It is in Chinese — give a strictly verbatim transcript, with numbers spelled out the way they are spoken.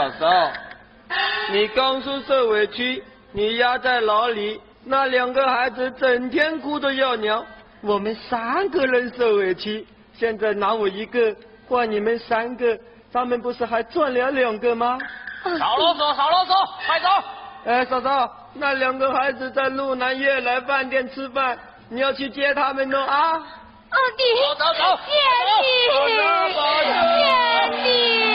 嫂嫂，你刚出社委屈，你压在牢里，那两个孩子整天哭着要娘，我们三个人受委屈，现在拿我一个换你们三个，他们不是还赚了两个吗？ 少啰嗦，少啰嗦，快走！ 哎，嫂嫂，那两个孩子在路南悦来饭店吃饭，你要去接他们哦啊！ 阿弟， 走走走， 姐弟，姐弟。